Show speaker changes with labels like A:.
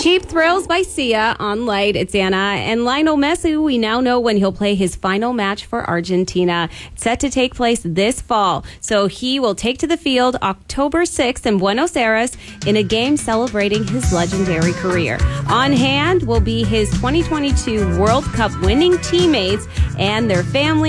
A: Cheap Thrills by Sia on Light. It's Anna. And Lionel Messi, we now know when he'll play his final match for Argentina. It's set to take place this fall. So he will take to the field October 6th in Buenos Aires in a game celebrating his legendary career. On hand will be his 2022 World Cup winning teammates and their families.